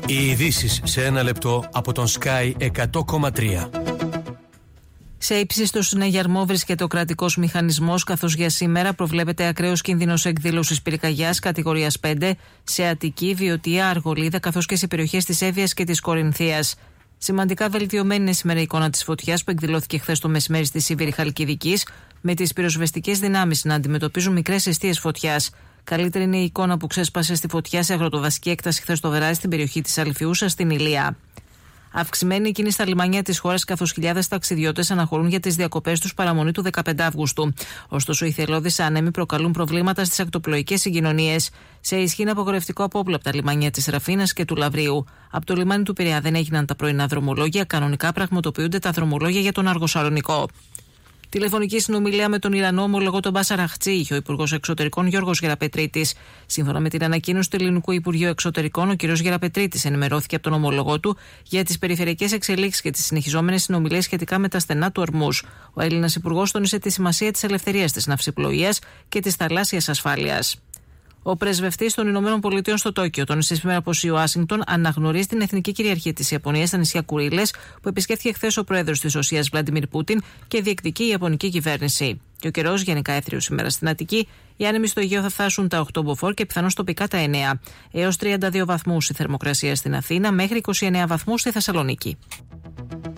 Οι ειδήσεις σε ένα λεπτό από τον Sky 100,3. Σε ύψιστο συναγερμό βρίσκεται ο κρατικός μηχανισμός, καθώς για σήμερα προβλέπεται ακραίος κίνδυνος εκδήλωσης πυρκαγιάς κατηγορίας 5 σε Αττική, Βιωτία, Αργολίδα, καθώς και σε περιοχές της Εύβοιας και της Κορινθίας. Σημαντικά βελτιωμένη είναι σήμερα η εικόνα της φωτιάς που εκδηλώθηκε χθες το μεσημέρι στη Σίβηρη Χαλκιδικής, με τις πυροσβεστικές δυνάμεις να αντιμετωπίζουν μικρές αιστείες φωτιάς. Καλύτερη είναι η εικόνα που ξέσπασε στη φωτιά σε αγροτοδασική έκταση χθες το βράδυ στην περιοχή της Αλφιούσας στην Ηλία. Αυξημένη η κίνηση στα λιμάνια της χώρας, καθώς χιλιάδες ταξιδιώτες αναχωρούν για τις διακοπές τους παραμονή του 15 Αυγούστου. Ωστόσο, οι θελώδεις άνεμοι προκαλούν προβλήματα στις ακτοπλοϊκές συγκοινωνίες. Σε ισχύ είναι απογορευτικό απόπλου από τα λιμάνια της Ραφίνας και του Λαβρίου. Από το λιμάνι του Πειραιά δεν έγιναν τα πρωινά δρομολόγια, κανονικά πραγματοποιούνται τα δρομολόγια για τον Αργοσαλονικό. Τηλεφωνική συνομιλία με τον Ιρανό ομολογό τον Μπάσαρ Αχτσί είχε ο Υπουργός Εξωτερικών Γιώργος Γεραπετρίτης. Σύμφωνα με την ανακοίνωση του Ελληνικού Υπουργείου Εξωτερικών, ο κ. Γεραπετρίτης ενημερώθηκε από τον ομολογό του για τις περιφερειακές εξελίξεις και τις συνεχιζόμενες συνομιλίες σχετικά με τα στενά του Ορμούζ. Ο Έλληνας Υπουργός τόνισε τη σημασία της ελευθερίας της ναυσιπλοείας και της θαλάσσιας ασφάλειας. Ο πρεσβευτής των Ηνωμένων Πολιτειών στο Τόκιο τόνισε σήμερα πως η Ουάσιγκτον αναγνωρίζει την εθνική κυριαρχία της Ιαπωνίας στα νησιά Κουρίλες, που επισκέφθηκε χθες ο πρόεδρος της Ρωσίας Βλαντιμίρ Πούτιν και διεκδικεί η Ιαπωνική κυβέρνηση. Και ο καιρός γενικά έθριος σήμερα στην Αττική. Οι άνεμοι στο Αιγαίο θα φτάσουν τα 8 μποφόρ και πιθανώς τοπικά τα 9. Έως 32 βαθμούς η θερμοκρασία στην Αθήνα, μέχρι 29 βαθμούς στη Θεσσαλονίκη.